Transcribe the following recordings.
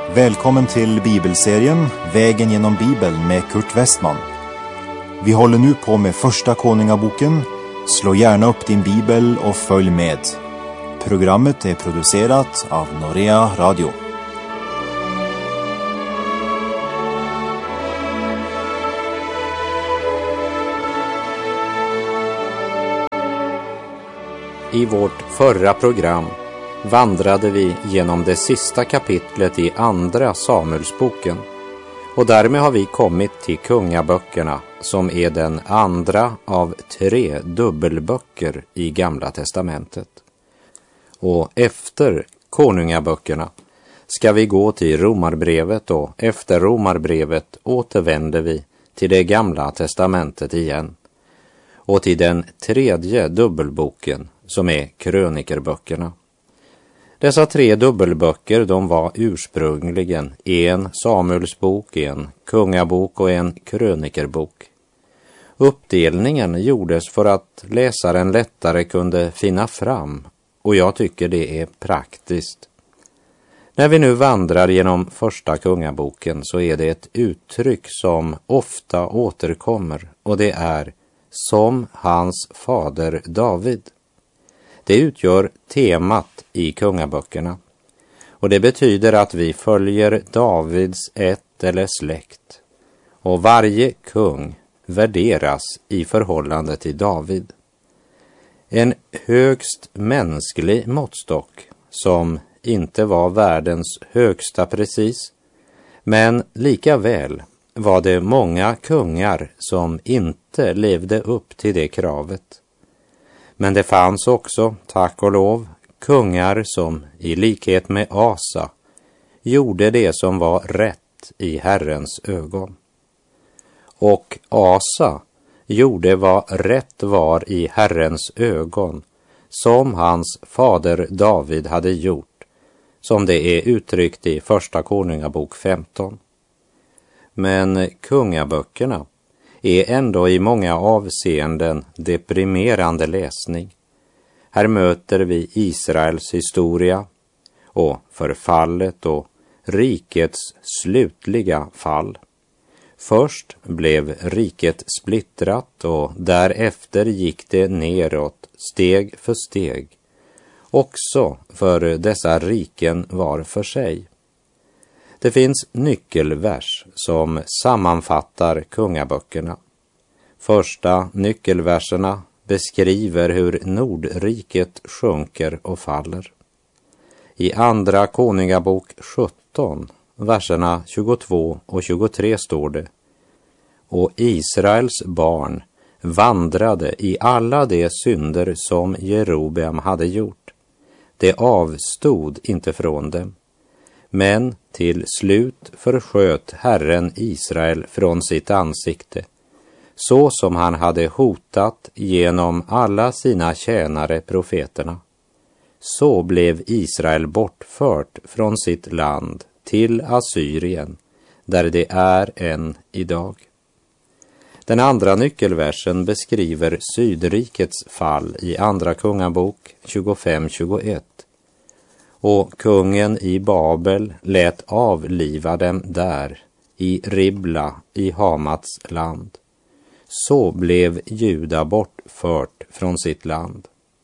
Välkommen till bibelserien Vägen genom Bibeln med Kurt Westman. Vi håller nu på med första Konungaboken. Slå gärna upp din bibel och följ med. Programmet är producerat av Norea Radio. I vårt förra program vandrade vi genom det sista kapitlet i andra Samuelsboken, och därmed har vi kommit till kungaböckerna, som är den andra av 3 dubbelböcker i Gamla testamentet. Och efter konungaböckerna ska vi gå till Romarbrevet, och efter Romarbrevet återvänder vi till det Gamla testamentet igen och till den 3:e dubbelboken, som är krönikerböckerna. Dessa 3 dubbelböcker, de var ursprungligen en Samuelsbok, en kungabok och en krönikerbok. Uppdelningen gjordes för att läsaren lättare kunde finna fram, och jag tycker det är praktiskt. När vi nu vandrar genom första kungaboken så är det ett uttryck som ofta återkommer, och det är som hans fader David. Det utgör temat i kungaböckerna, och det betyder att vi följer Davids ett eller släkt, och varje kung värderas i förhållande till David. En högst mänsklig måttstock som inte var världens högsta precis, men lika väl var det många kungar som inte levde upp till det kravet. Men det fanns också, tack och lov, kungar som i likhet med Asa gjorde det som var rätt i Herrens ögon. Och Asa gjorde vad rätt var i Herrens ögon, som hans fader David hade gjort, som det är uttryckt i första Konungabok 15. Men kungaböckerna är ändå i många avseenden deprimerande läsning. Här möter vi Israels historia och förfallet och rikets slutliga fall. Först blev riket splittrat, och därefter gick det neråt steg för steg, också för dessa riken var för sig. Det finns nyckelvers som sammanfattar kungaböckerna. Första nyckelverserna beskriver hur Nordriket sjunker och faller. I andra Konungabok 17, verserna 22 och 23 står det: Och Israels barn vandrade i alla de synder som Jerobeam hade gjort. Det avstod inte från dem. Men till slut försköt Herren Israel från sitt ansikte, så som han hade hotat genom alla sina tjänare profeterna. Så blev Israel bortfört från sitt land till Assyrien, där det är än idag. Den andra nyckelversen beskriver Sydrikets fall i andra Kungabok 25-21. Och kungen i Babel lät avliva dem där, i Ribla i Hamats land. Så blev Juda bortfört från sitt land.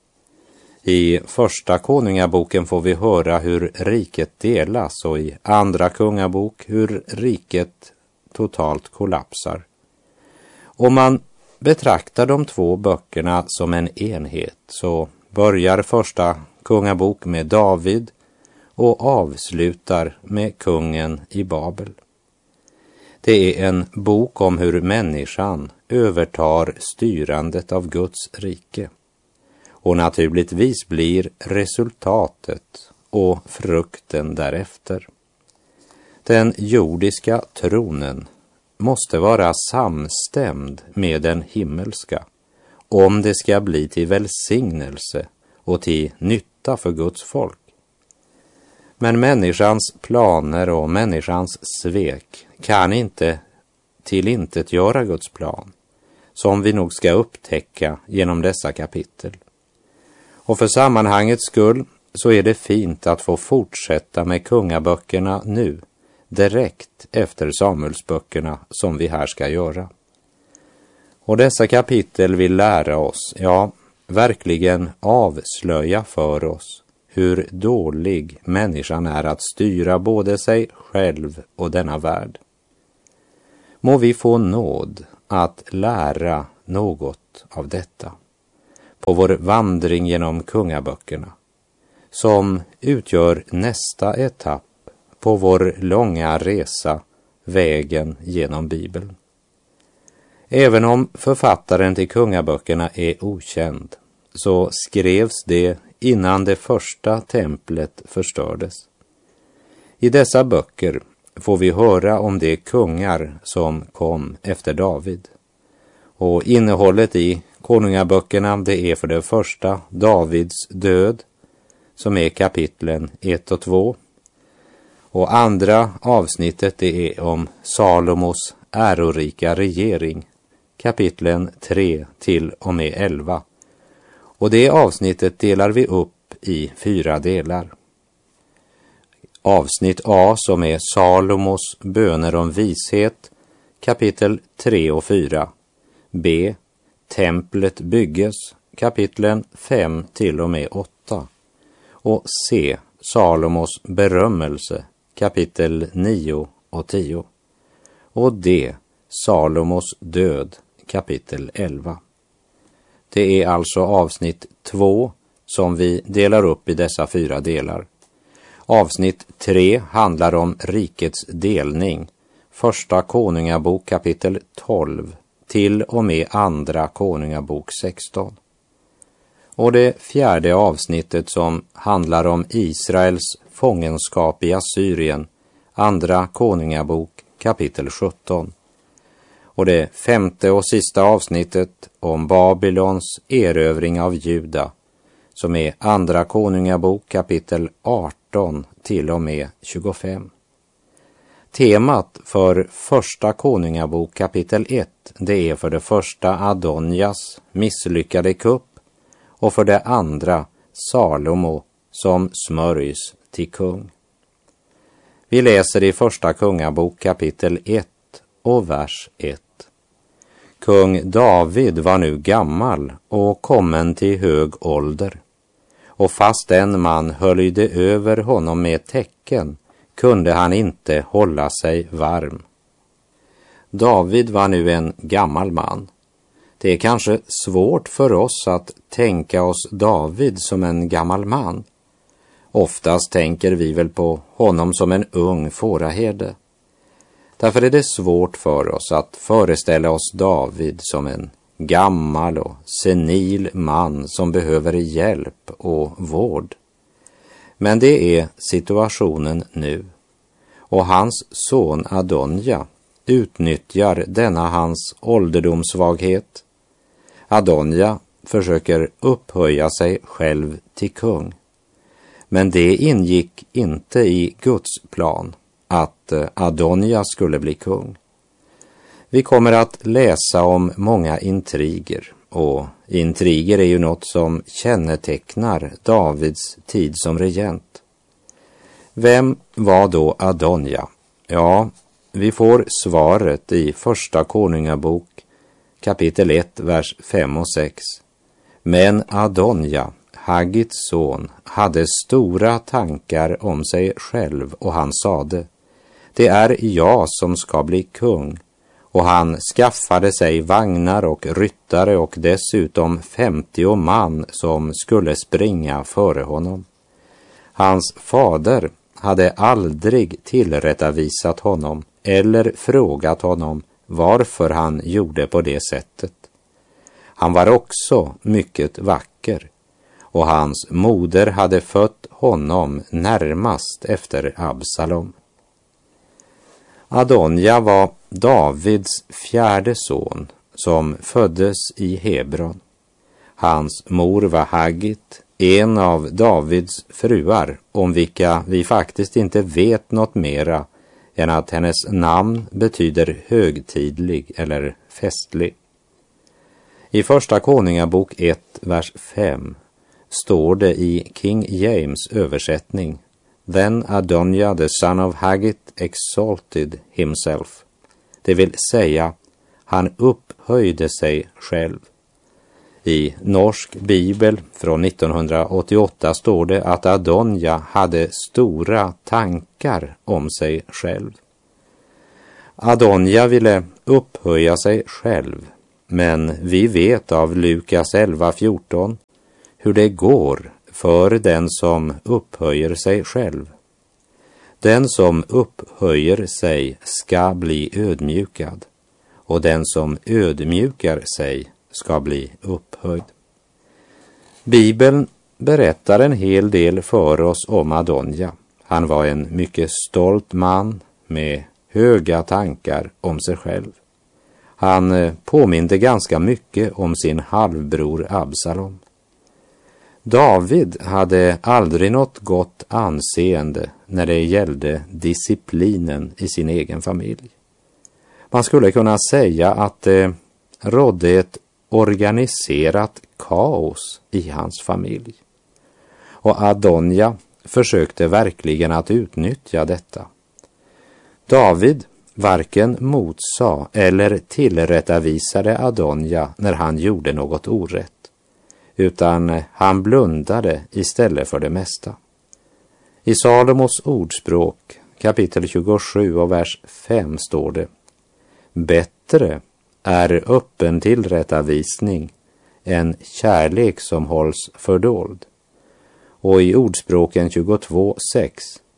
I första Konungaboken får vi höra hur riket delas, och i andra Kungabok hur riket totalt kollapsar. Om man betraktar de 2 böckerna som en enhet så börjar första Kungabok med David och avslutar med kungen i Babel. Det är en bok om hur människan övertar styrandet av Guds rike. Och naturligtvis blir resultatet och frukten därefter. Den jordiska tronen måste vara samstämd med den himmelska, om det ska bli till välsignelse och till nytta för Guds folk. Men människans planer och människans svek kan inte tillintetgöra Guds plan, som vi nog ska upptäcka genom dessa kapitel. Och för sammanhangets skull så är det fint att få fortsätta med kungaböckerna nu direkt efter Samuelsböckerna som vi här ska göra. Och dessa kapitel vill lära oss, ja, verkligen avslöja för oss hur dålig människan är att styra både sig själv och denna värld. Må vi få nåd att lära något av detta på vår vandring genom kungaböckerna, som utgör nästa etapp på vår långa resa, vägen genom Bibeln. Även om författaren till kungaböckerna är okänd, så skrevs det innan det första templet förstördes. I dessa böcker får vi höra om de kungar som kom efter David. Och innehållet i konungaböckerna, det är för det första Davids död, som är kapitlen 1 och 2. Och andra avsnittet, det är om Salomos ärorika regering, kapitlen 3 till och med 11. Och det avsnittet delar vi upp i 4 delar. Avsnitt A, som är Salomos böner om vishet, kapitel 3 och 4. B, templet bygges, kapitlen 5 till och med 8. Och C, Salomos berömmelse, kapitel 9 och 10. Och D, Salomos död, kapitel 11. Det är alltså avsnitt 2 som vi delar upp i dessa 4 delar. Avsnitt 3 handlar om rikets delning, första konungabok kapitel 12 till och med andra konungabok 16. Och det 4:e avsnittet som handlar om Israels fångenskap i Assyrien, andra konungabok kapitel 17. Och det 5:e och sista avsnittet om Babylons erövring av Juda, som är andra konungabok kapitel 18 till och med 25. Temat för första konungabok kapitel 1, det är för det första Adonjas misslyckade kupp och för det andra Salomo som smörjs till kung. Vi läser i första kungabok kapitel 1 och vers 1. Kung David var nu gammal och kommen till hög ålder, och fast en man höljde över honom med tecken kunde han inte hålla sig varm. David var nu en gammal man. Det är kanske svårt för oss att tänka oss David som en gammal man. Oftast tänker vi väl på honom som en ung fåraherde. Därför är det svårt för oss att föreställa oss David som en gammal och senil man som behöver hjälp och vård. Men det är situationen nu. Och hans son Adonja utnyttjar denna hans ålderdomssvaghet. Adonja försöker upphöja sig själv till kung. Men det ingick inte i Guds plan att Adonja skulle bli kung. Vi kommer att läsa om många intriger, och intriger är ju något som kännetecknar Davids tid som regent. Vem var då Adonja? Ja, vi får svaret i första konungabok kapitel 1, vers 5 och 6. Men Adonja, Haggits son, hade stora tankar om sig själv, och han sade: det är jag som ska bli kung. Och han skaffade sig vagnar och ryttare och dessutom 50 man som skulle springa före honom. Hans fader hade aldrig tillrättavisat honom eller frågat honom varför han gjorde på det sättet. Han var också mycket vacker, och hans moder hade fött honom närmast efter Absalom. Adonja var Davids 4:e son som föddes i Hebron. Hans mor var Haggit, en av Davids fruar, om vilka vi faktiskt inte vet något mera än att hennes namn betyder högtidlig eller festlig. I första konungabok 1, vers 5 står det i King James översättning: Then Adonijah the son of Haggith exalted himself. Det vill säga, han upphöjde sig själv. I norsk bibel från 1988 står det att Adonijah hade stora tankar om sig själv. Adonijah ville upphöja sig själv, men vi vet av Lukas 11:14 hur det går för den som upphöjer sig själv. Den som upphöjer sig ska bli ödmjukad, och den som ödmjukar sig ska bli upphöjd. Bibeln berättar en hel del för oss om Adonijah. Han var en mycket stolt man med höga tankar om sig själv. Han påminde ganska mycket om sin halvbror Absalom. David hade aldrig något gott anseende när det gällde disciplinen i sin egen familj. Man skulle kunna säga att det rådde ett organiserat kaos i hans familj. Och Adonijah försökte verkligen att utnyttja detta. David varken motsa eller tillrättavisade Adonijah när han gjorde något orätt, utan han blundade istället för det mesta. I Salomos ordspråk kapitel 27 och vers 5 står det: bättre är öppen tillrättavisning än kärlek som hålls fördold. Och i ordspråken 22:6: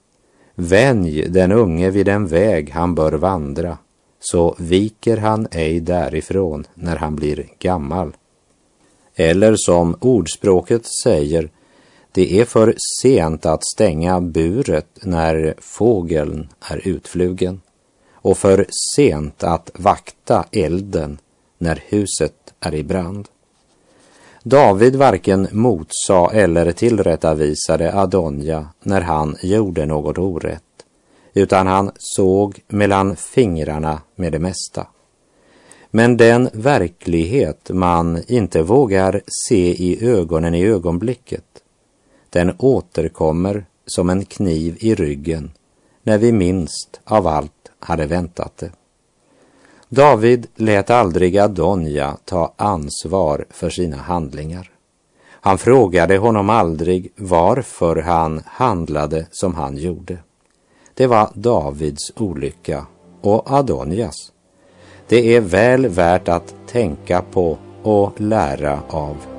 vänj den unge vid en väg han bör vandra, så viker han ej därifrån när han blir gammal. Eller som ordspråket säger, det är för sent att stänga buret när fågeln är utflugen, och för sent att vakta elden när huset är i brand. David varken motsa eller tillrättavisade Adonijah när han gjorde något orätt, utan han såg mellan fingrarna med det mesta. Men den verklighet man inte vågar se i ögonen i ögonblicket, den återkommer som en kniv i ryggen när vi minst av allt hade väntat det. David lät aldrig Adonijah ta ansvar för sina handlingar. Han frågade honom aldrig varför han handlade som han gjorde. Det var Davids olycka och Adonijas. Det är väl värt att tänka på och lära av